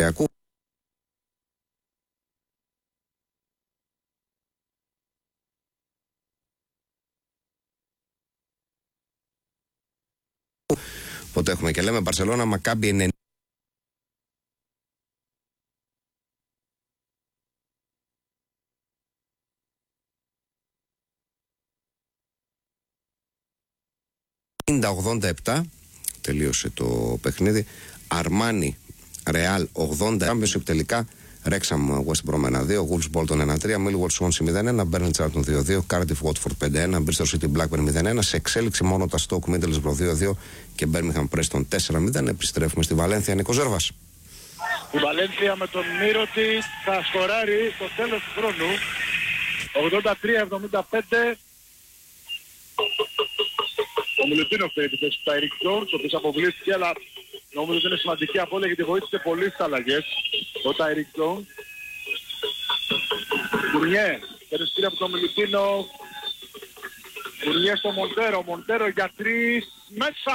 Οπότε έχουμε και λέμε Μπαρσελόνα, Μακάμπι 90-87 τελείωσε το παιχνίδι. Αρμάνι Ρεάλ 80. Championship τελικά Ρέξαμ West Brom 1-2, Wolves Bolton 1-3, Millwall Swansea 0-1, Burnley Charlton 2-2, Cardiff Watford 5-1, Bristol City Blackburn 0-1. Σε εξέλιξη μόνο τα Stoke Middlesbrough 2-2 και Birmingham Preston 4-0. Επιστρέφουμε στη Βαλένθια. Νίκο Ζέρβας. Η Βαλένθια με τον Μύρο της θα σκοράρει στο τέλος του χρόνου. 83-75. Ο Μιλουτίνοφ έπαιξε στο Eric Jones, ο οποίος αποβλήθηκε, αλλά νομίζω ότι είναι σημαντική απώλεια γιατί βοήθησε πολύ στις αλλαγές. Ο Eric Jones. Κουρνιέ, περιστήρια από τον Μιλουτίνοφ. Κουρνιέ στο Μοντέρο, Μοντέρο για 3 μέσα.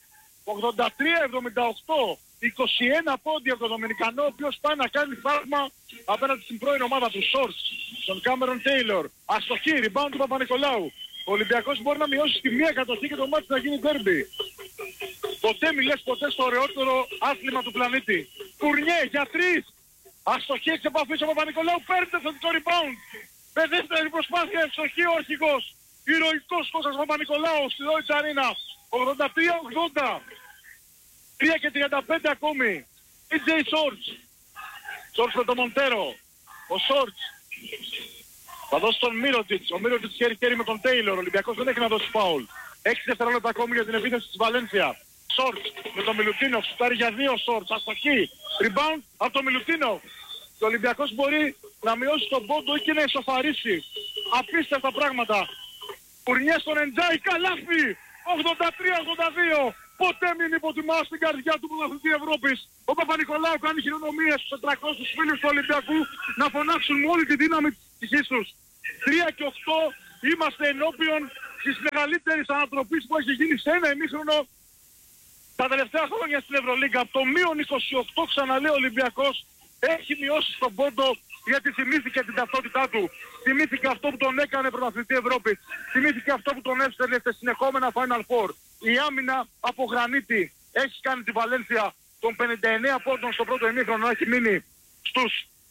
83-78. 21 πόντια από τον Δομινικανό, ο οποίος πάει να κάνει θαύμα απέναντι στην πρώην ομάδα του Σόρτς, τον Κάμερον Τέιλορ. Αστοχή, rebound του Παπα-Νικολάου. Ο Ολυμπιακός μπορεί να μειώσει τη μία κατοχή και το μάτι να γίνει ντέρμπι. Ποτέ μιλές ποτέ στο ωραιότερο άθλημα του πλανήτη. Κουρνιέ για 3. Αστοχή εξ επαφής ο Παπα-Νικολάου, παίρνει το θετικό rebound. Με δεύτερη προσπάθεια ευστοχή ο αρχηγός. Ηρωικός Κώστας Παπα-Νικολάου στη Lloyds Arena. 83-80. 3 και 35 ακόμη. DJ Shorts. Shorts με τον Μοντέρο. Ο Shorts. Θα δώσει τον Μύρωτιτς. Ο Μύρωτιτς χέρι-χέρι με τον Τέιλορ. Ο Ολυμπιακός δεν έχει να δώσει φάουλ. 6 δευτερόλεπτα ακόμη για την επίθεση της Βαλένθια. Shorts με τον Μιλουτίνοφ. Σουτάρει για 2 Shorts. Αστοχή. Rebound από τον Μιλουτίνοφ. Ο Ολυμπιακός μπορεί να μειώσει τον πόντο ή και να ισοφαρίσει. Απίστευτα πράγματα. Κουρνιές στον Εντζάι. Καλάθι. 83-82. Ποτέ μην υποτιμάς την καρδιά του πρωταθλητή Ευρώπης. Ο Παπα-Νικολάου κάνει χειρονομίες στους 400 φίλους του Ολυμπιακού να φωνάξουν με όλη τη δύναμη της ψυχής τους. 3 και 8 είμαστε ενώπιον της μεγαλύτερης ανατροπής που έχει γίνει σε ένα ημίχρονο τα τελευταία χρόνια στην Ευρωλίγκα. Από το μείον 28 ξαναλέω ο Ολυμπιακός έχει μειώσει στον πόντο γιατί θυμήθηκε την ταυτότητά του. Θυμήθηκε αυτό που τον έκανε πρωταθλητή Ευρώπης. Θυμήθηκε αυτό που τον έστελνε σε συνεχόμενα Final Four. Η άμυνα από γρανίτη έχει κάνει τη Βαλένθια των 59 πόντων στο πρώτο ημίχρονο να έχει μείνει στους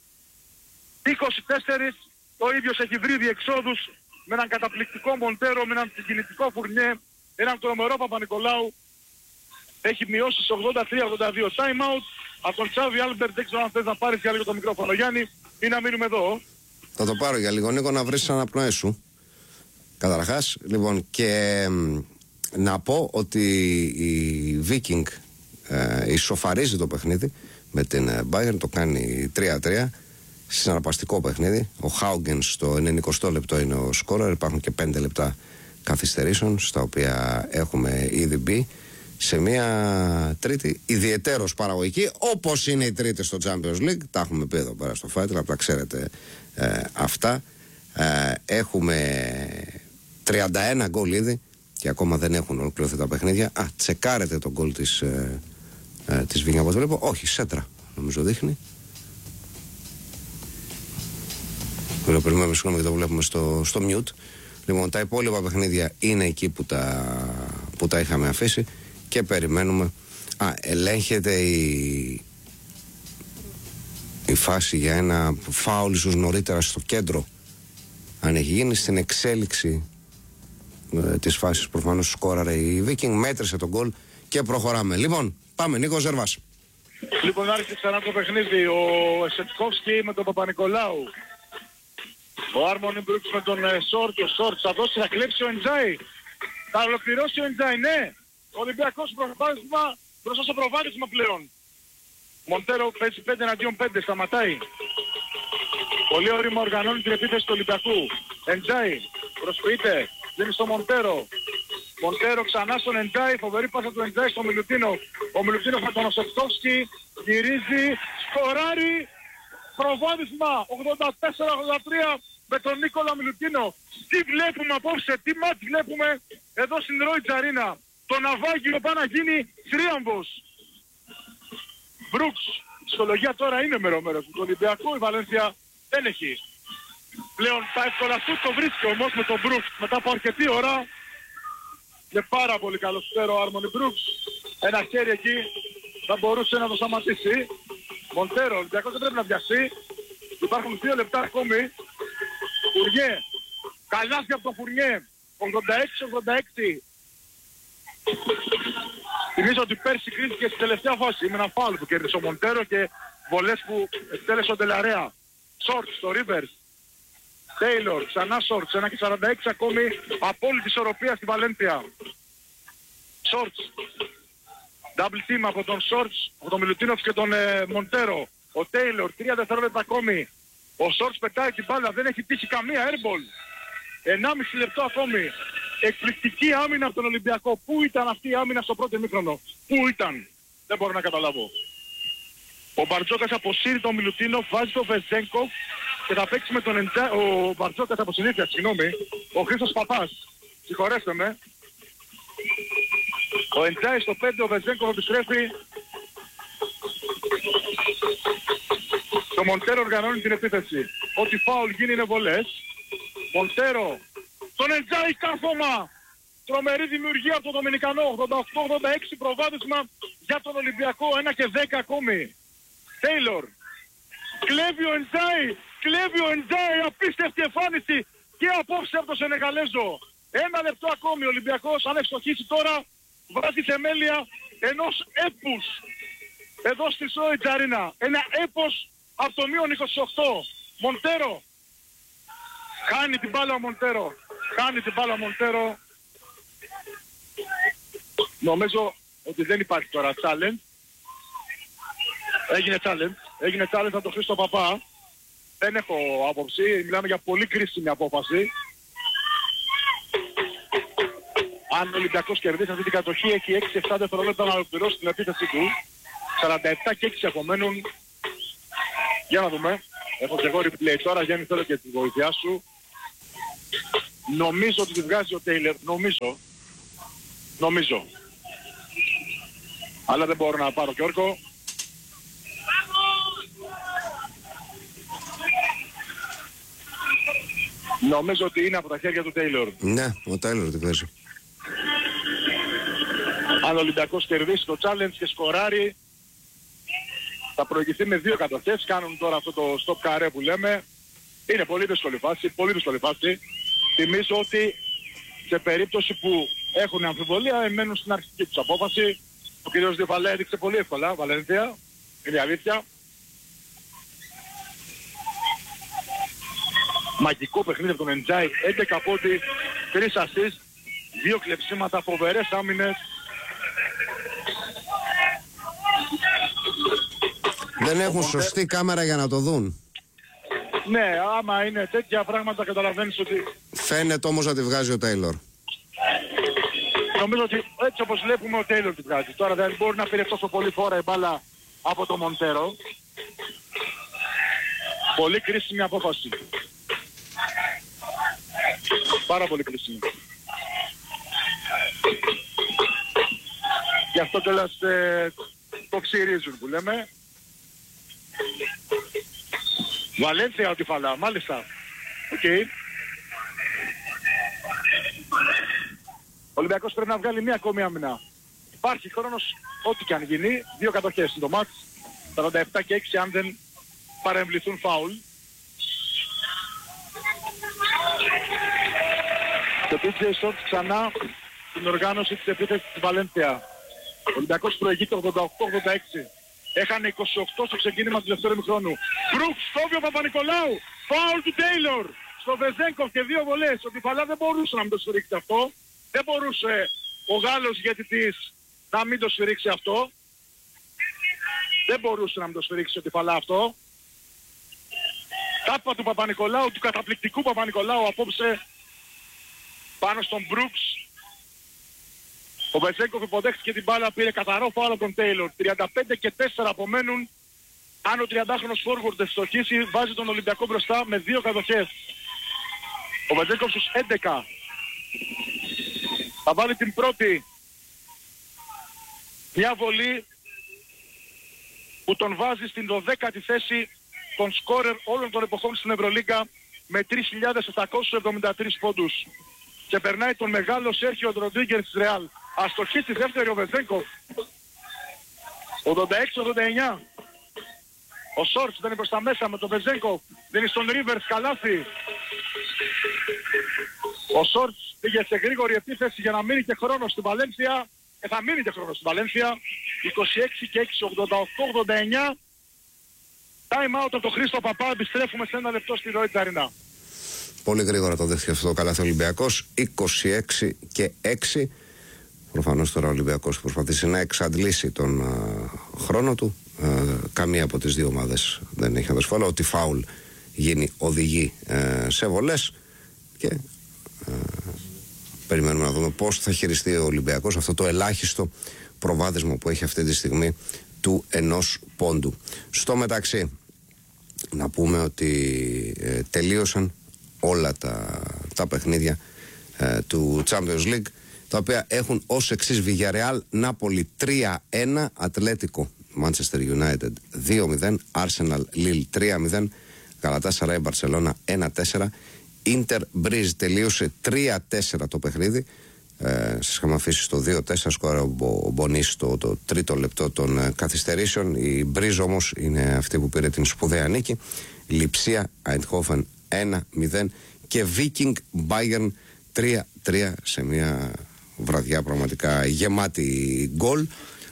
24. Το ίδιος έχει βρει διεξόδους με έναν καταπληκτικό Μοντέρο, με έναν συγκινητικό Φουρνιέ, έναν τρομερό Παπα-Νικολάου. Έχει μειώσει στις 83-82. Time out από τον Τσάβι Άλμπερτ. Δεν ξέρω αν θες να πάρεις για λίγο το μικρόφωνο, Γιάννη, ή να μείνουμε εδώ. Θα το πάρω για λίγο, Νίκο, να βρεις τις αναπνοές σου. Καταρχάς, λοιπόν, και να πω ότι η Viking ισοφαρίζει το παιχνίδι με την Bayern, το κάνει 3-3. Συναρπαστικό παιχνίδι. Ο Χάουγκεν στο 90 λεπτό είναι ο σκόρερ. Υπάρχουν και 5 λεπτά καθυστερήσεων, στα οποία έχουμε ήδη μπει σε μια τρίτη ιδιαιτέρως παραγωγική, όπως είναι η τρίτη στο Champions League. Τα έχουμε πει εδώ πέρα στο Fighter, απλά ξέρετε αυτά. Έχουμε 31 γκολ ήδη και ακόμα δεν έχουν ολοκληρωθεί τα παιχνίδια. Τσεκάρετε τον γκολ της Βίνια, όπως βλέπω. Όχι, σέντρα νομίζω δείχνει. Περιμένουμε, συγγνώμη, και το βλέπουμε στο mute. Λοιπόν, τα υπόλοιπα παιχνίδια είναι εκεί που τα είχαμε αφήσει και περιμένουμε. Ελέγχεται η φάση για ένα φάουλ ίσως νωρίτερα στο κέντρο. Αν έχει γίνει στην εξέλιξη της φάσης, προφανώς σκόραρε η Viking, μέτρησε τον γκολ και προχωράμε. Λοιπόν, πάμε, Νίκο Ζέρβας. Λοιπόν, άρχισε ξανά το παιχνίδι. Ο Εσετκόφσκι με τον Παπα-Νικολάου. Ο Άρμονι Μπρούξ με τον Σόρτ. Ο Σόρτ θα δώσει, θα κλέψει ο Εντζάι. Θα ολοκληρώσει ο Εντζάι, ναι. Ο Ολυμπιακός μπροστά στο προβάδισμα πλέον. Μοντέρο παίζει 5-5, σταματάει. Πολύ όρημα οργανώνει την επίθεση του Ολυμπιακού. Εντζάι, προσποιείται, δίνει στο Μοντέρο. Μοντέρο ξανά στον Εντζάι, φοβερή πάσα του Εντζάι στο Μιλουτίνο. Ο Μιλουτίνο με τον Οσεφτόφσκι γυρίζει, σκοράρει. Προβάδισμα 84-83 με τον Νίκολα Μιλουτίνο. Τι βλέπουμε απόψε, τι μάτς βλέπουμε εδώ στην Lloyds Arena. Το ναυάγιο πάει να γίνει θρίαμβος. Μπρούξ, ψυχολογία τώρα είναι μέρο-μέρος. Το Ολυμπιακό η Βαλένθια δεν έχει πλέον τα εύκολα του, το βρίσκει όμως με τον Μπρουκς μετά από αρκετή ώρα. Και πάρα πολύ καλό σφαίρο ο Άρμονι Μπρουκς. Ένα χέρι εκεί θα μπορούσε να το σταματήσει. Μοντέρο, ο Ολυμπιακός δεν πρέπει να βιαστεί. Υπάρχουν 2 λεπτά ακόμη. Φουρνιέ. Καλάθι από τον Φουρνιέ. 86-86. Θυμίζω ότι πέρσι κρίθηκε στη τελευταία φάση με ένα φάουλ που κέρδισε ο Μοντέρο και βολές που εκτέλεσε ο Ντελαρέα. Σόρτς στο Rivers. Τέιλορ, ξανά Σόρτς, 1,46 ακόμη απόλυτη ισορροπία στη Βαλένθια. Σόρτς. Double team από τον Σόρτς, από τον Μιλουτίνοφ και τον Μοντέρο. Ο Τέιλορ, 3 δευτερόλεπτα ακόμη. Ο Σόρτς πετάει την μπάλα, δεν έχει τύχει καμία airball. 1,5 λεπτό ακόμη. Εκπληκτική άμυνα από τον Ολυμπιακό. Πού ήταν αυτή η άμυνα στο πρώτο ημίχρονο? Πού ήταν? Δεν μπορώ να καταλάβω. Ο Μπαρτζόκας αποσύρει τον Μιλουτίνοφ, βάζει τον Βεζένκοφ και θα παίξει με τον Εντζάι. Ο Μπαρτζόκας από συνήθεια, συγγνώμη. Ο Χρήστος Παπάς. Συγχωρέστε με. Ο Εντζάι στο 5, ο Βεζένκοφ επιστρέφει. Το Μοντέρο οργανώνει την επίθεση. Ό,τι φάουλ γίνει είναι βολές. Μοντέρο. Τον Εντζάι κάθομα. Τρομερή δημιουργία από τον Δομινικανό. 88-86 προβάδισμα για τον Ολυμπιακό. 1 και 10 ακόμη. Τέιλορ. Κλέβει ο Εντζάι. Κλέβει ο Εντζάι. Απίστευτη εμφάνιση και απόψε από τον Σενεγαλέζο. 1 λεπτό ακόμη. Ο Ολυμπιακός αν ευστοχίσει τώρα βάζει θεμέλια ενός έπους. Εδώ στη Σόι Τζαρίνα. Ένα έπος από το μείον 28. Μοντέρο. Χάνει την μπάλα ο Μοντέρο. Χάνει την μπάλα ο Μοντέρο. Νομίζω ότι δεν υπάρχει τώρα challenge. Έγινε challenge. Έγινε challenge από τον Χρήστο Παπά. Δεν έχω άποψη. Μιλάμε για πολύ κρίσιμη απόφαση. Αν ο Ολυμπιακός κερδίσει αυτή την κατοχή, έχει 6-7 δευτερόλεπτα να ολοκληρώσει την επίθεση του. 47 και 6 απομένουν. Για να δούμε. Έχω και εγώ replay τώρα. Γιάννη, θέλω και τη βοήθειά σου. Νομίζω ότι τη βγάζει ο Τέιλερ. Νομίζω. Αλλά δεν μπορώ να πάρω και όρκο. Νομίζω ότι είναι από τα χέρια του Τέιλορ. Ναι, ο Τέιλορ τη βγάζει. Αν ο Ολυμπιακός κερδίσει το challenge και σκοράρει, θα προηγηθεί με 2 κατοχές. Κάνουν τώρα αυτό το stop carré που λέμε. Είναι πολύ δύσκολη φάση. Θυμίζω ότι σε περίπτωση που έχουν αμφιβολία μένουν στην αρχική τους απόφαση. Ο κ. Διβαλέ έδειξε πολύ εύκολα, Βαλένθια. Είναι η αλήθεια. Μαγικό παιχνίδι από τον Εντζάι. 11 πόντι, 3 ασίστ, 2 κλεψίματα, φοβερές άμυνες. Δεν έχουν σωστή κάμερα για να το δουν. Ναι, άμα είναι τέτοια πράγματα καταλαβαίνεις ότι... Φαίνεται όμως να τη βγάζει ο Τέιλορ. Νομίζω ότι έτσι όπως βλέπουμε ο Τέιλορ τη βγάζει. Τώρα δεν μπορεί να πήρε τόσο πολύ φόρα η μπάλα από το Μοντέρο. Πολύ κρίσιμη απόφαση. Πάρα πολύ κρίσιμη. Γι' αυτό κιόλας το ξυρίζουν που λέμε. Βαλένθια ο Τυφαλά, μάλιστα. Οκ. Ο Ολυμπιακός πρέπει να βγάλει μία ακόμη άμυνα. Υπάρχει χρόνος ό,τι και αν γίνει. 2 κατοχές στο μάτς. 47 και 6 αν δεν παρεμβληθούν φάουλ. Το PJ Shorts ξανά την οργάνωση της επίθεσης της Βαλένθια. Ο Ολυμπιακός προηγείται 88-86. Έχανε 28 στο ξεκίνημα του δεύτερου ημιχρόνου. Μπρουκς, Φόβιο Παπα-Νικολάου. Φάουλ του Τέιλορ. Στο Βεζένκοφ και 2 βολές. Ο Τυφαλά δεν μπορούσε να μην το σφυρίξει αυτό. Δεν μπορούσε ο Γάλλος διαιτητής να μην το σφυρίξει αυτό. Δεν μπορούσε να μην το σφυρίξει ο Τυφαλά αυτό. Τάπα του Παπα-Νικολάου, του καταπληκτικού Παπα-Νικολάου απόψε πάνω στον Μπρουκς. Ο Βεζένκοφ υποδέχτηκε την μπάλα, πήρε καθαρό φάουλ από τον Τέιλορ. 35 και 4 απομένουν. Αν ο 30χρονος φόρουαρντ ευστοχίσει, βάζει τον Ολυμπιακό μπροστά με 2 κατοχές. Ο Βεζένκοφ στους 11. Θα βάλει την πρώτη. Μια βολή που τον βάζει στην 12η θέση των σκόρερ όλων των εποχών στην Ευρωλίγκα με 3.773 πόντους. Και περνάει τον μεγάλο Σέρχιο Ροντρίγκερ της Ρεάλ. Αστοχή στη δεύτερη ο Βεζέγκοφ. 86-89. Ο Σόρτς δεν είναι προς τα μέσα με τον Βεζέγκοφ. Δίνει στον Ρίβερς καλάθι. Ο Σόρτς πήγε σε γρήγορη επίθεση για να μείνει και χρόνο στην Βαλένθια. Θα μείνει και χρόνο στην Βαλένθια. 26 και 6, 88-89. Time out από τον Χρήστο Παπά. Επιστρέφουμε σε ένα λεπτό στη ροή της Αρινά. Πολύ γρήγορα το δέχτηκε αυτό το καλάθι ο Ολυμπιακός. 26 και 6. Προφανώς τώρα ο Ολυμπιακός προσπαθήσει να εξαντλήσει τον χρόνο του. Καμία από τις δύο ομάδες δεν έχει αντασφάλεια. Ότι φάουλ γίνει οδηγεί σε βολές. Και περιμένουμε να δούμε πώς θα χειριστεί ο Ολυμπιακός αυτό το ελάχιστο προβάδισμα που έχει αυτή τη στιγμή του 1 πόντου. Στο μεταξύ, να πούμε ότι τελείωσαν όλα τα παιχνίδια του Champions League, τα οποία έχουν ως εξής: Villarreal Νάπολη 3-1, Ατλέτικο Manchester United 2-0, Arsenal Lille 3-0, Galatasaray Barcelona 1-4, Inter Breeze τελείωσε 3-4 το παιχνίδι. Σας είχαμε αφήσει στο 2-4, σκόρα ο Μπονής το τρίτο λεπτό των καθυστερήσεων. Η Breeze όμως είναι αυτή που πήρε την σπουδαία νίκη. Λιψία Eindhoven 1-0 και Viking Bayern 3-3 σε μια βραδιά πραγματικά γεμάτη γκολ.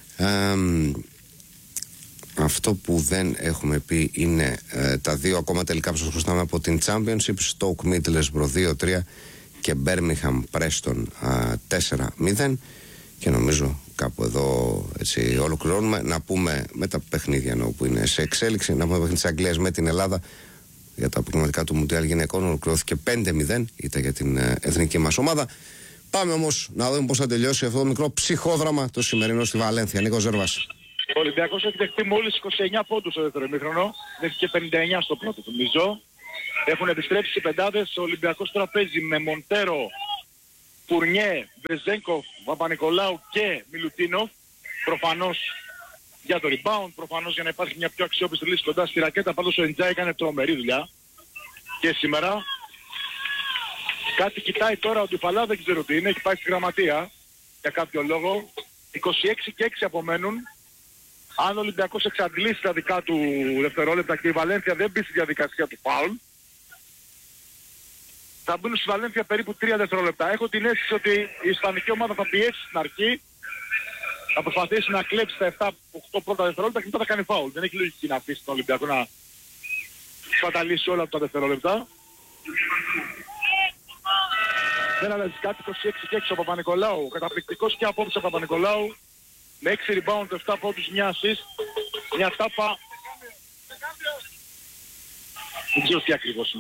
Αυτό που δεν έχουμε πει είναι τα δύο ακόμα τελικά που σας χρωστάμε από την Championship: Stoke Middlesbrough 2-3 και Birmingham Preston 4-0. Και νομίζω κάπου εδώ έτσι ολοκληρώνουμε. Να πούμε με τα παιχνίδια ενώ που είναι σε εξέλιξη, να πούμε παιχνίδια της Αγγλίας με την Ελλάδα για τα προγραμματικά του Μουντιάλ Γυναικών. Ολοκληρώθηκε 5-0, ήταν για την εθνική μας ομάδα. Πάμε όμως να δούμε πώς θα τελειώσει αυτό το μικρό ψυχόδραμα το σημερινό στη Βαλένθια. Νίκος Ζέρβας. Ο Ολυμπιακός έχει δεχτεί μόλις 29 πόντους στο δεύτερο ημίχρονο. Δέχτηκε 59 στο πρώτο, νομίζω. Έχουν επιστρέψει οι πεντάδες. Ο Ολυμπιακός τώρα παίζει με Μοντέρο, Πουρνιέ, Βεζέγκοφ, Παπα-Νικολάου και Μιλουτίνοφ. Προφανώς για το rebound, προφανώς για να υπάρχει μια πιο αξιόπιστη λύση κοντά στη ρακέτα. Πάντως ο Εντζάι έκανε τρομερή δουλειά και σήμερα. Κάτι κοιτάει τώρα ο Ντουφαλά, δεν ξέρω τι είναι, έχει πάει στη γραμματεία για κάποιο λόγο. 26 και 6 απομένουν. Αν ο Ολυμπιακός εξαντλήσει τα δικά του δευτερόλεπτα και η Βαλένθια δεν μπει στη διαδικασία του φάουλ, θα μπουν στη Βαλένθια περίπου 3 δευτερόλεπτα. Έχω την αίσθηση ότι η ισπανική ομάδα θα πιέσει στην αρχή, θα προσπαθήσει να κλέψει τα 7-8 πρώτα δευτερόλεπτα και μετά θα κάνει φάουλ. Δεν έχει λογική να αφήσει τον Ολυμπιακό να σπαταλήσει όλα τα δευτερόλεπτα. Δεν αλλάζει κάτι. 26 και 6 ο Παπα-Νικολάου. Καταπληκτικός και απόψε ο Παπα-Νικολάου. Με 6 rebound, 7 πόντους, μια assist, μια τάπα. Δεν ξέρω τι ακριβώς είναι.